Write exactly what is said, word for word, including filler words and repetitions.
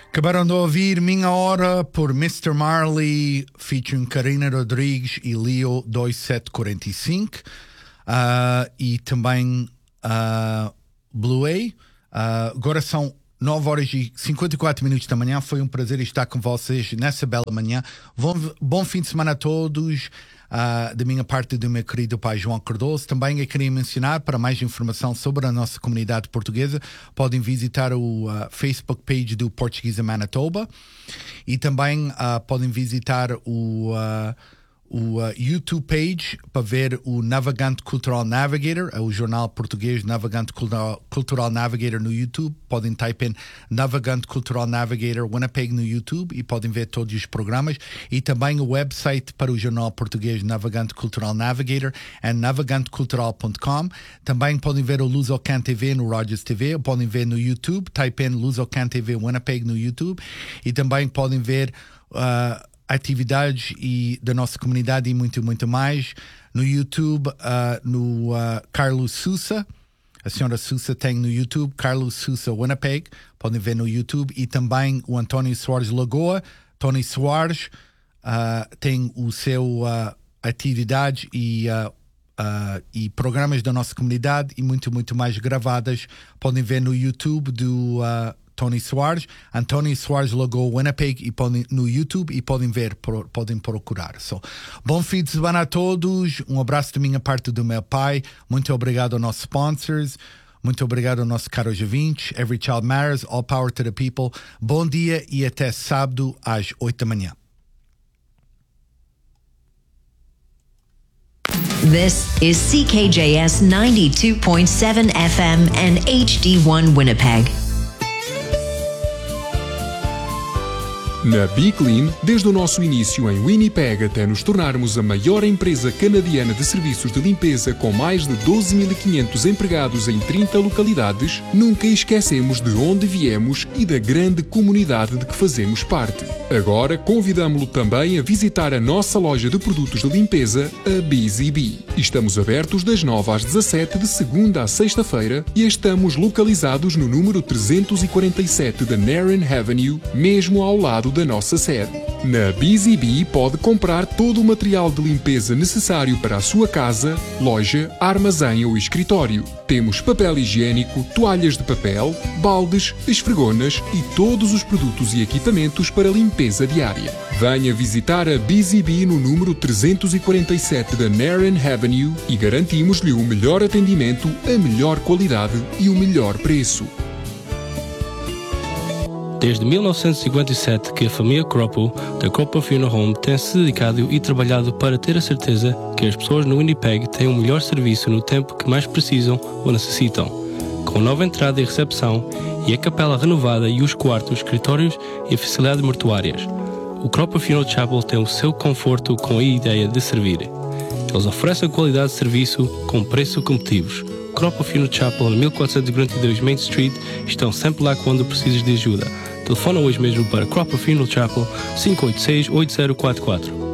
Acabaram de ouvir Minha Hora por mister Marley, featuring Karina Rodrigues e Leo vinte e sete quarenta e cinco, uh, e também uh, Blue A. Uh, agora são nove horas e cinquenta e quatro minutos da manhã. Foi um prazer estar com vocês nessa bela manhã. Bom, bom fim de semana a todos. Uh, da minha parte, do meu querido pai João Cardoso. Também eu queria mencionar, para mais informação sobre a nossa comunidade portuguesa, podem visitar o uh, Facebook page do Portuguesa Manitoba, e também uh, podem visitar o, uh, o uh, YouTube page para ver o Navegante Cultural Navigator, o jornal português Navegante Cultural, Cultural Navigator no YouTube. Podem type in Navegante Cultural Navigator Winnipeg no YouTube e podem ver todos os programas. E também o website para o jornal português Navegante Cultural Navigator é navegante cultural ponto com. Também podem ver o Lusocan T V no Rogers T V, podem ver no YouTube, type in Lusocan T V Winnipeg no YouTube, e também podem ver uh, atividades e da nossa comunidade e muito, muito mais no YouTube, uh, no uh, Carlos Sousa. A senhora Sousa tem no YouTube, Carlos Sousa Winnipeg, podem ver no YouTube. E também o António Soares Lagoa. Tony Soares uh, tem o seu uh, atividades e, uh, uh, e programas da nossa comunidade e muito, muito mais gravadas. Podem ver no YouTube do uh, Tony Soares, António Soares Lagoa Winnipeg, e podem, no YouTube, e podem ver, por, podem procurar. So, bom fim de semana a todos, um abraço da minha parte do meu pai, muito obrigado aos nossos sponsors, muito obrigado aos nossos caros ouvintes. Every Child Matters, All Power to the People. Bom dia e até sábado às oito da manhã. This is C K J S ninety-two point seven F M and H D one Winnipeg. Na Be-Clean, desde o nosso início em Winnipeg até nos tornarmos a maior empresa canadiana de serviços de limpeza com mais de doze mil e quinhentos empregados em trinta localidades, nunca esquecemos de onde viemos e da grande comunidade de que fazemos parte. Agora convidamo-lo também a visitar a nossa loja de produtos de limpeza, a Busy Bee. Estamos abertos das nove às dezassete de segunda à sexta-feira e estamos localizados no número trezentos e quarenta e sete da Narren Avenue, mesmo ao lado da nossa sede. Na Busy Bee pode comprar todo o material de limpeza necessário para a sua casa, loja, armazém ou escritório. Temos papel higiênico, toalhas de papel, baldes, esfregonas e todos os produtos e equipamentos para limpeza diária. Venha visitar a Busy Bee no número trezentos e quarenta e sete da Narren Avenue e garantimos-lhe o melhor atendimento, a melhor qualidade e o melhor preço. Desde mil novecentos e cinquenta e sete que a família Croppo, da Croppo Funeral Home, tem se dedicado e trabalhado para ter a certeza que as pessoas no Winnipeg têm o melhor serviço no tempo que mais precisam ou necessitam. Com nova entrada e recepção, e a capela renovada e os quartos, escritórios e a facilidade mortuárias, o Croppo Funeral Chapel tem o seu conforto com a ideia de servir. Eles oferecem qualidade de serviço com preços competitivos. Croppo Funeral Chapel, na mil quatrocentos e quarenta e dois Main Street, estão sempre lá quando precisas de ajuda. Telefona hoje mesmo para Croppo Funeral Chapel cinco oito seis, oito zero quatro quatro.